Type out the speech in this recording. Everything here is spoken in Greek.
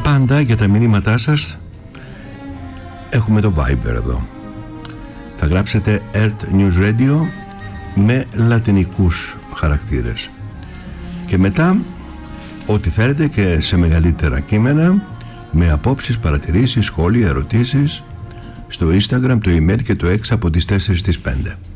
Πάντα για τα μηνύματά σας έχουμε το Viber εδώ. Θα γράψετε Earth News Radio με λατινικούς χαρακτήρες. Και μετά ό,τι θέλετε και σε μεγαλύτερα κείμενα, με απόψεις, παρατηρήσεις, σχόλια, ερωτήσεις, στο Instagram, το email και το X από τις 4 στις 5.